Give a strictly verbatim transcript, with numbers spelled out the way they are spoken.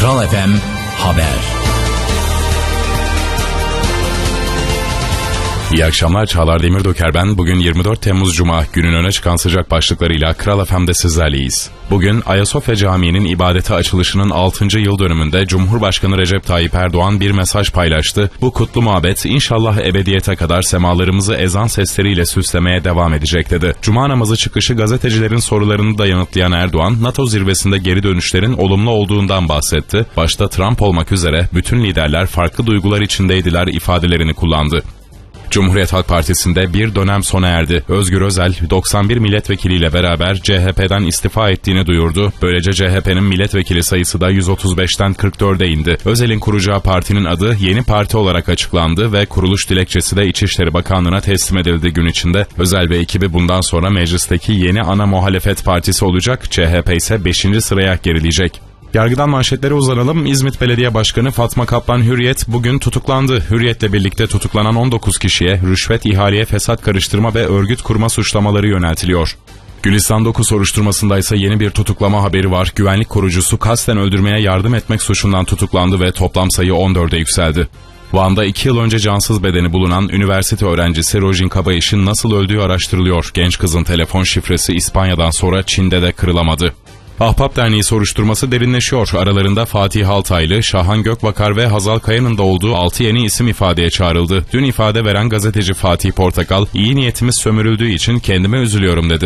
Kral F M Haber. İyi akşamlar, Çağlar Demirdoker ben. Bugün yirmi dört Temmuz Cuma, günün öne çıkan sıcak başlıklarıyla Kral F M'de sizlerleyiz. Bugün Ayasofya Camii'nin ibadete açılışının altıncı yıl dönümünde Cumhurbaşkanı Recep Tayyip Erdoğan bir mesaj paylaştı. Bu kutlu mabet inşallah ebediyete kadar semalarımızı ezan sesleriyle süslemeye devam edecek dedi. Cuma namazı çıkışı gazetecilerin sorularını da yanıtlayan Erdoğan, NATO zirvesinde geri dönüşlerin olumlu olduğundan bahsetti. Başta Trump olmak üzere bütün liderler farklı duygular içindeydiler ifadelerini kullandı. Cumhuriyet Halk Partisi'nde bir dönem sona erdi. Özgür Özel, doksan bir milletvekiliyle beraber C H P'den istifa ettiğini duyurdu. Böylece C H P'nin milletvekili sayısı da yüz otuz beşten kırk dörde indi. Özel'in kuracağı partinin adı Yeni Parti olarak açıklandı ve kuruluş dilekçesi de İçişleri Bakanlığı'na teslim edildi gün içinde. Özel ve ekibi bundan sonra meclisteki yeni ana muhalefet partisi olacak. C H P ise beşinci sıraya gerileyecek. Yargıdan manşetlere uzanalım. İzmit Belediye Başkanı Fatma Kaplan Hürriyet bugün tutuklandı. Hürriyet'le birlikte tutuklanan on dokuz kişiye rüşvet, ihaleye, fesat karıştırma ve örgüt kurma suçlamaları yöneltiliyor. Gülistan dokuz soruşturmasında ise yeni bir tutuklama haberi var. Güvenlik korucusu kasten öldürmeye yardım etmek suçundan tutuklandı ve toplam sayı on dörde yükseldi. Van'da iki yıl önce cansız bedeni bulunan üniversite öğrencisi Rojin Kabayiş'in nasıl öldüğü araştırılıyor. Genç kızın telefon şifresi İspanya'dan sonra Çin'de de kırılamadı. Ahbap Derneği soruşturması derinleşiyor. Aralarında Fatih Altaylı, Şahan Gökbakar ve Hazal Kaya'nın da olduğu altı yeni isim ifadeye çağrıldı. Dün ifade veren gazeteci Fatih Portakal, iyi niyetimiz sömürüldüğü için kendime üzülüyorum dedi.